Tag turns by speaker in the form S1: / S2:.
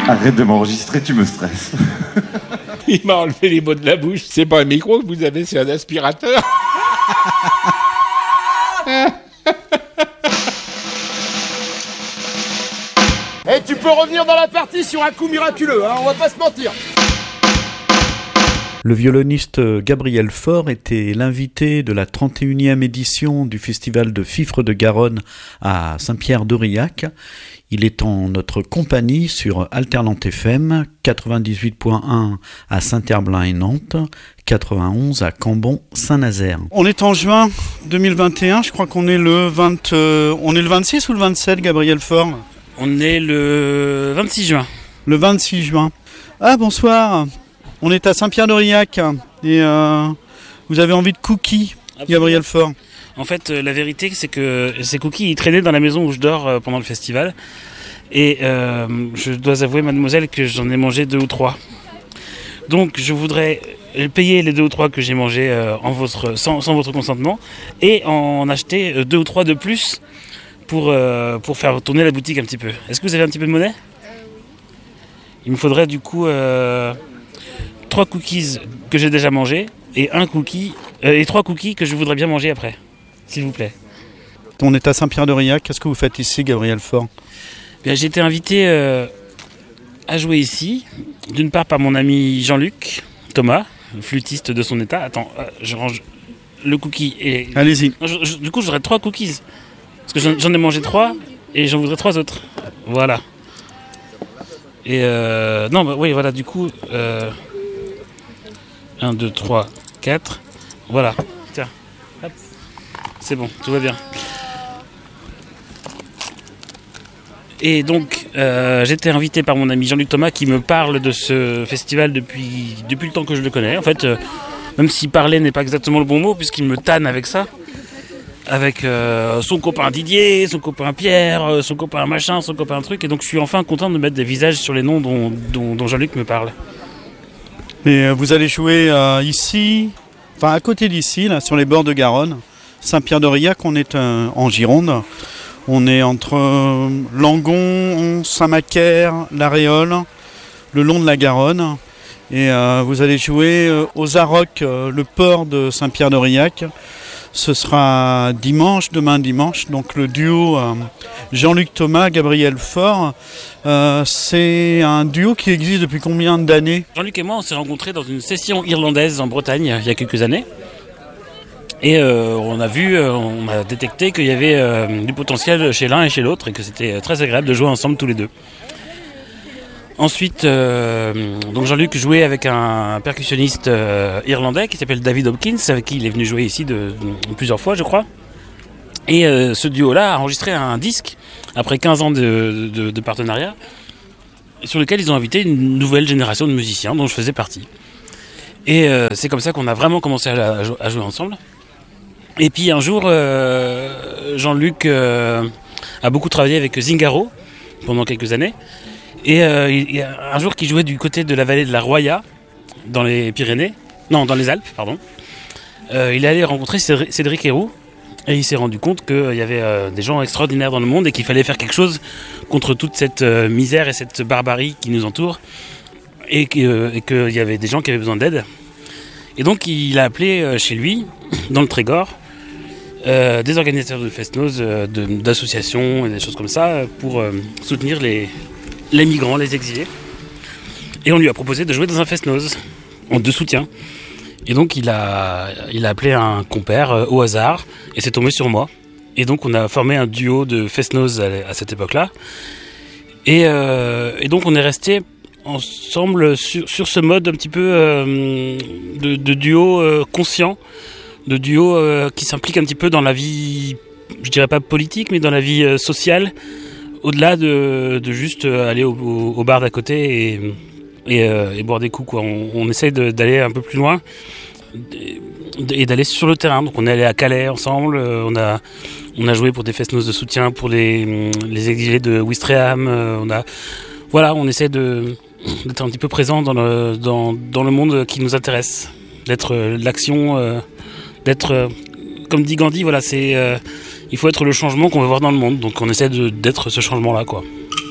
S1: Arrête de m'enregistrer, tu me stresses.
S2: Il m'a enlevé les mots de la bouche. C'est pas un micro que vous avez, c'est un aspirateur.
S3: Et tu peux revenir dans la partie sur un coup miraculeux, hein, on va pas se mentir.
S4: Le violoniste Gabriel Faure était l'invité de la 31e édition du festival de Fifre de Garonne à Saint-Pierre-d'Aurillac. Il est en notre compagnie sur Alternante FM, 98.1 à Saint-Herblain et Nantes, 91 à Cambon-Saint-Nazaire. On est en juin 2021, je crois qu'on est le 26 ou le 27, Gabriel Faure ?
S5: On est le 26 juin.
S4: Le 26 juin. Ah, bonsoir. On est à Saint-Pierre-d'Aurillac et vous avez envie de cookies, Gabriel Faure.
S5: En fait, la vérité, c'est que ces cookies, ils traînaient dans la maison où je dors pendant le festival. Et je dois avouer, mademoiselle, que j'en ai mangé 2 ou 3. Donc, je voudrais payer les 2 ou 3 que j'ai mangés sans votre consentement et en acheter 2 ou 3 de plus pour faire tourner la boutique un petit peu. Est-ce que vous avez un petit peu de monnaie ? Il me faudrait du coup 3 cookies que j'ai déjà mangés et 3 cookies que je voudrais bien manger après, s'il vous plaît.
S4: On est à Saint-Pierre-d'Aurillac. Qu'est-ce que vous faites ici, Gabriel Faure ?
S5: Bien, j'ai été invité à jouer ici, d'une part par mon ami Jean-Luc Thomas, flûtiste de son état. Attends, je range le cookie et...
S4: Allez-y.
S5: Du coup, je voudrais 3 cookies. Parce que j'en ai mangé 3 et j'en voudrais 3 autres. Voilà. Et voilà, du coup... 1, 2, 3, 4. Voilà. Tiens. Hop. C'est bon, tout va bien. Et donc, j'étais invité par mon ami Jean-Luc Thomas qui me parle de ce festival depuis le temps que je le connais. En fait, même si parler n'est pas exactement le bon mot, puisqu'il me tanne avec ça. Avec son copain Didier, son copain Pierre, son copain machin, son copain truc. Et donc, je suis enfin content de mettre des visages sur les noms dont Jean-Luc me parle.
S4: Et vous allez jouer ici, enfin à côté d'ici, là, sur les bords de Garonne, Saint-Pierre-d'Aurillac. On est en Gironde. On est entre Langon, Saint-Macaire, La Réole, le long de la Garonne. Et vous allez jouer aux Arocs, le port de Saint-Pierre-d'Aurillac. Ce sera demain dimanche. Donc le duo Jean-Luc Thomas, Gabriel Faure, c'est un duo qui existe depuis combien d'années ?
S5: Jean-Luc et moi, on s'est rencontrés dans une session irlandaise en Bretagne il y a quelques années. Et on a détecté qu'il y avait du potentiel chez l'un et chez l'autre et que c'était très agréable de jouer ensemble tous les deux. Ensuite, donc Jean-Luc jouait avec un percussionniste irlandais qui s'appelle David Hopkins, avec qui il est venu jouer ici plusieurs fois, je crois. Et ce duo-là a enregistré un disque après 15 ans de partenariat, sur lequel ils ont invité une nouvelle génération de musiciens dont je faisais partie. Et c'est comme ça qu'on a vraiment commencé à jouer ensemble. Et puis un jour, Jean-Luc a beaucoup travaillé avec Zingaro pendant quelques années. Et il y a un jour qu'il jouait du côté de la vallée de la Roya, dans les Alpes, pardon. Il est allé rencontrer Cédric Héroux et il s'est rendu compte qu'il y avait des gens extraordinaires dans le monde et qu'il fallait faire quelque chose contre toute cette misère et cette barbarie qui nous entoure et qu'il y avait des gens qui avaient besoin d'aide. Et donc il a appelé chez lui, dans le Trégor, des organisateurs de fest-noz, d'associations et des choses comme ça pour soutenir les migrants, les exilés. Et on lui a proposé de jouer dans un fest-noz de soutien. Et donc il a appelé un compère au hasard et c'est tombé sur moi. Et donc on a formé un duo de fest-noz à cette époque-là. Et donc on est resté ensemble sur ce mode un petit peu de duo conscient, de duo qui s'implique un petit peu dans la vie, je dirais pas politique, mais dans la vie sociale, au-delà de juste aller au bar d'à côté et boire des coups, quoi. On essaye d'aller un peu plus loin et d'aller sur le terrain. Donc on est allé à Calais ensemble, on a joué pour des fest-noz de soutien pour les exilés de Ouistreham. On essaie d'être un petit peu présent dans le monde qui nous intéresse, d'être l'action, d'être, comme dit Gandhi, voilà, il faut être le changement qu'on veut voir dans le monde. Donc on essaie d'être ce changement-là, quoi.